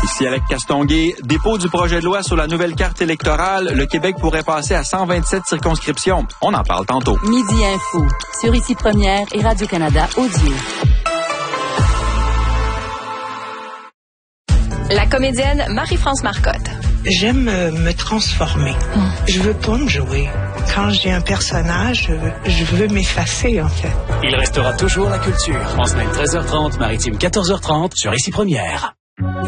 Ici avec Castonguay, dépôt du projet de loi sur la nouvelle carte électorale, le Québec pourrait passer à 127 circonscriptions. On en parle tantôt. Midi Info, sur Ici Première et Radio-Canada Audio. La comédienne Marie-France Marcotte. J'aime me transformer. Je veux pas me jouer. Quand j'ai un personnage, je veux m'effacer, en fait. Il restera toujours la culture. En semaine 13h30, maritime 14h30, sur Ici Première.